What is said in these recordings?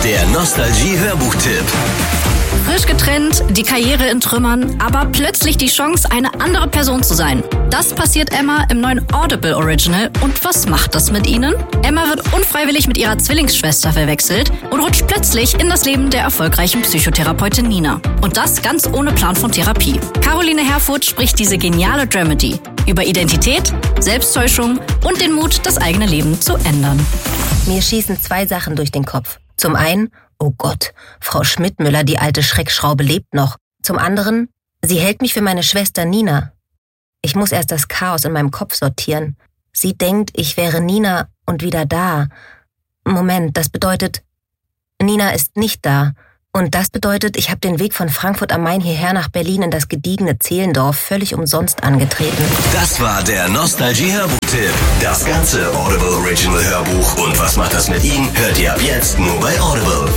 Der Nostalgie-Hörbuch-Tipp. Frisch getrennt, die Karriere in Trümmern, aber plötzlich die Chance, eine andere Person zu sein. Das passiert Emma im neuen Audible Original. Und was macht das mit ihnen? Emma wird unfreiwillig mit ihrer Zwillingsschwester verwechselt und rutscht plötzlich in das Leben der erfolgreichen Psychotherapeutin Nina. Und das ganz ohne Plan von Therapie. Caroline Herfurth spricht diese geniale Dramedy über Identität, Selbsttäuschung und den Mut, das eigene Leben zu ändern. Mir schießen 2 Sachen durch den Kopf. Zum einen, oh Gott, Frau Schmidtmüller, die alte Schreckschraube lebt noch. Zum anderen, sie hält mich für meine Schwester Nina. Ich muss erst das Chaos in meinem Kopf sortieren. Sie denkt, ich wäre Nina und wieder da. Moment, das bedeutet, Nina ist nicht da. Und das bedeutet, ich habe den Weg von Frankfurt am Main hierher nach Berlin in das gediegene Zehlendorf völlig umsonst angetreten. Das war der Nostalgie-Hörbuch-Tipp. Das ganze Audible Original Hörbuch und was macht das mit ihm, hört ihr ab jetzt nur bei Audible.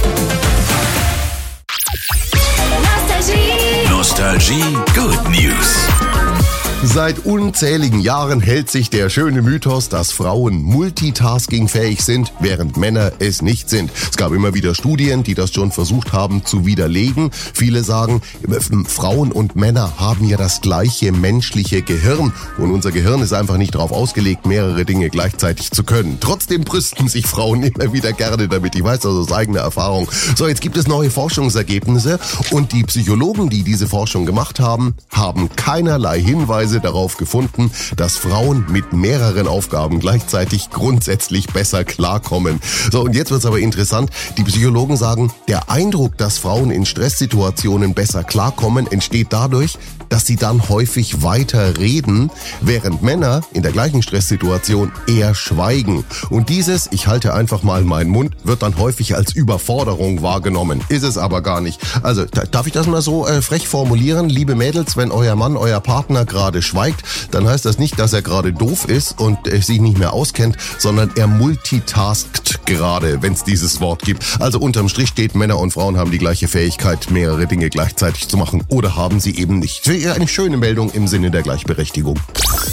Nostalgie Good News. Seit unzähligen Jahren hält sich der schöne Mythos, dass Frauen multitaskingfähig sind, während Männer es nicht sind. Es gab immer wieder Studien, die das schon versucht haben zu widerlegen. Viele sagen, Frauen und Männer haben ja das gleiche menschliche Gehirn und unser Gehirn ist einfach nicht darauf ausgelegt, mehrere Dinge gleichzeitig zu können. Trotzdem brüsten sich Frauen immer wieder gerne damit. Ich weiß das aus eigener Erfahrung. So, jetzt gibt es neue Forschungsergebnisse und die Psychologen, die diese Forschung gemacht haben, haben keinerlei Hinweise darauf gefunden, dass Frauen mit mehreren Aufgaben gleichzeitig grundsätzlich besser klarkommen. So, und jetzt wird's aber interessant. Die Psychologen sagen, der Eindruck, dass Frauen in Stresssituationen besser klarkommen, entsteht dadurch, dass sie dann häufig weiter reden, während Männer in der gleichen Stresssituation eher schweigen. Und dieses, ich halte einfach mal meinen Mund, wird dann häufig als Überforderung wahrgenommen. Ist es aber gar nicht. Also, darf ich das mal so frech formulieren? Liebe Mädels, wenn euer Mann, euer Partner gerade schweigt, dann heißt das nicht, dass er gerade doof ist und sich nicht mehr auskennt, sondern er multitaskt gerade, wenn es dieses Wort gibt. Also unterm Strich steht, Männer und Frauen haben die gleiche Fähigkeit, mehrere Dinge gleichzeitig zu machen oder haben sie eben nicht. Eine schöne Meldung im Sinne der Gleichberechtigung.